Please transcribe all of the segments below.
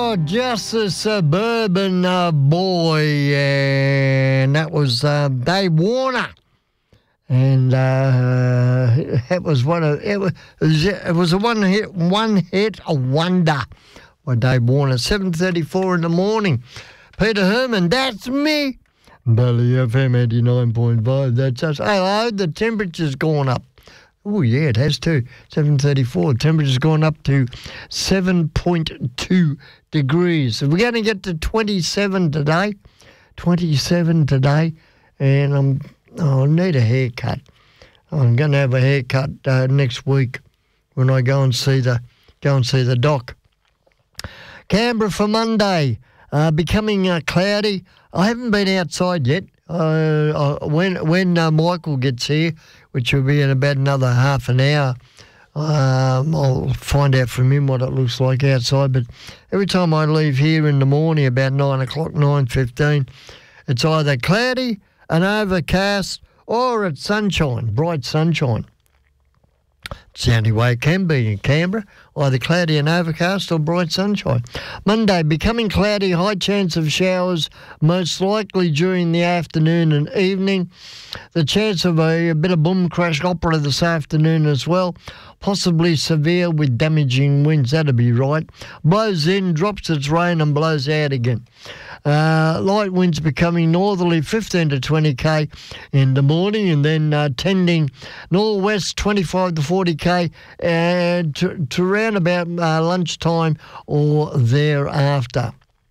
Just a suburban boy, and that was Dave Warner, and it was it was a one hit wonder by Dave Warner. 7:34 in the morning. Peter Herman, that's me. Belly FM 89.5. That's us. Hello, the temperature's gone up. Oh, yeah, it has too. 7:34. Temperature's gone up to 7.2 degrees. So we're going to get to 27 today. 27 today. And I need a haircut. I'm going to have a haircut next week when I go and see the doc. Canberra for Monday. Becoming cloudy. I haven't been outside yet. When Michael gets here, which will be in about another half an hour, I'll find out from him what it looks like outside. But every time I leave here in the morning about 9 o'clock, 9:15, it's either cloudy and overcast or it's sunshine, bright sunshine. It's the only way it can be in Canberra, either cloudy and overcast or bright sunshine. Monday, becoming cloudy, high chance of showers, most likely during the afternoon and evening. The chance of a bit of boom crash opera this afternoon as well, possibly severe with damaging winds. That'd be right. Blows in, drops its rain and blows out again. Light winds becoming northerly 15 to 20k in the morning, and then tending northwest 25 to 40k to around about lunchtime or thereafter.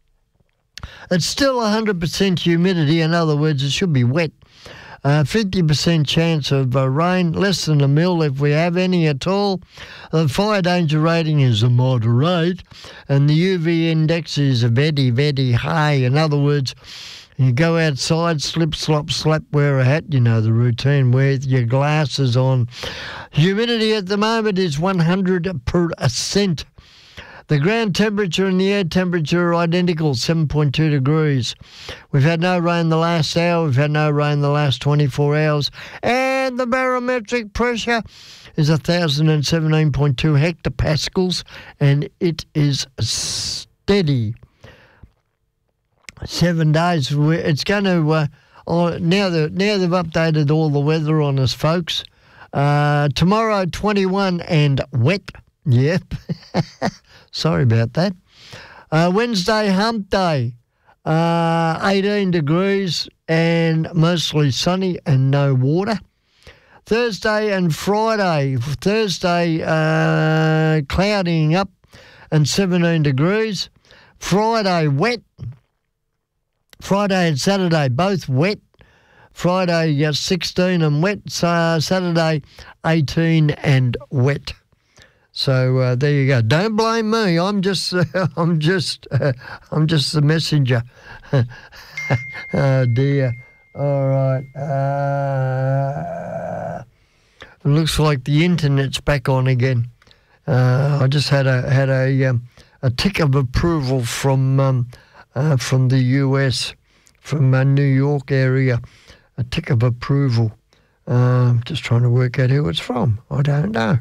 It's still 100% humidity. In other words, it should be wet. 50% chance of rain, less than a mil if we have any at all. The fire danger rating is a moderate, and the UV index is very, very high. In other words, you go outside, slip, slop, slap, wear a hat. You know the routine, wear your glasses on. Humidity at the moment is 100%. The ground temperature and the air temperature are identical, 7.2 degrees. We've had no rain the last hour. We've had no rain the last 24 hours. And the barometric pressure is 1,017.2 hectopascals, and it is steady. 7 days. It's going to, now they've updated all the weather on us, folks. Tomorrow, 21 and wet. Yep. Sorry about that. Wednesday, hump day, 18 degrees and mostly sunny and no water. Thursday and Friday. Thursday, clouding up and 17 degrees. Friday, wet. Friday and Saturday, both wet. Friday, 16 and wet. Saturday, 18 and wet. So there you go. Don't blame me. I'm just the messenger. Oh dear. All right. It looks like the internet's back on again. I just had a tick of approval from the US, from New York area. A tick of approval. Just trying to work out who it's from. I don't know.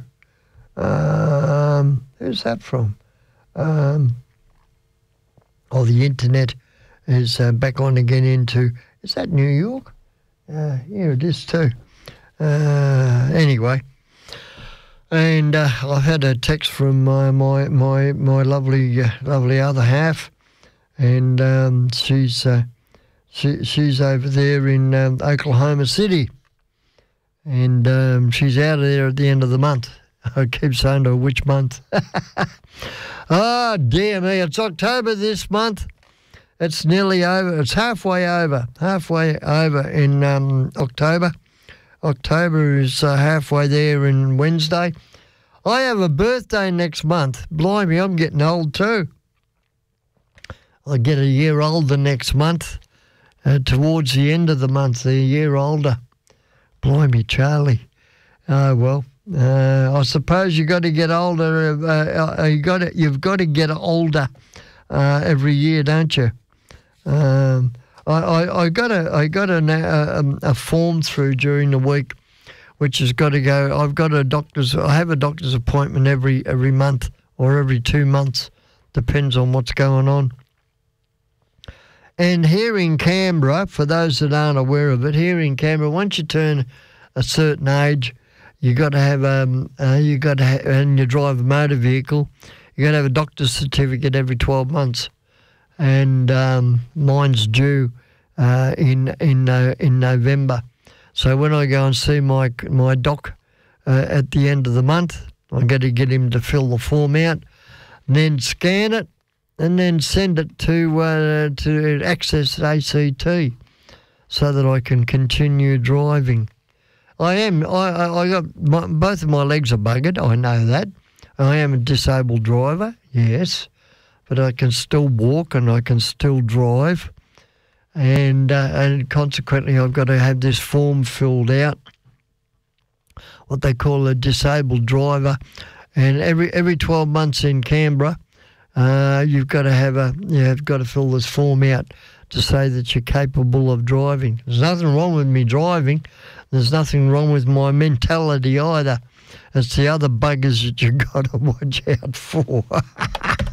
Who's that from? The internet is back on again is that New York? Yeah, it is too. Anyway, and I've had a text from my lovely other half, and she's over there in Oklahoma City, and she's out of there at the end of the month. I keep saying to her, which month? Oh, dear me. It's October this month. It's nearly over. It's halfway over in October. October is halfway there in Wednesday. I have a birthday next month. Blimey, I'm getting old too. I get a year older next month. Towards the end of the month, a year older. Blimey, Charlie. Oh, well. I suppose you got to get older. You've got to get older every year, don't you? I got a form through during the week, which has got to go. I have a doctor's appointment every month or every 2 months Depends on what's going on. And here in Canberra, for those that aren't aware of it, here in Canberra, once you turn a certain age, and you drive a motor vehicle, you got to have a doctor's certificate every 12 months, and mine's due in November. So when I go and see my doc at the end of the month, I'm going to get him to fill the form out, and then scan it, and then send it to Access ACT, so that I can continue driving. I got both of my legs are buggered. I know that. I am a disabled driver, yes, but I can still walk and I can still drive, and consequently I've got to have this form filled out, what they call a disabled driver, and every 12 months in Canberra, you've got to fill this form out to say that you're capable of driving. There's nothing wrong with me driving. There's nothing wrong with my mentality either. It's the other buggers that you've got to watch out for.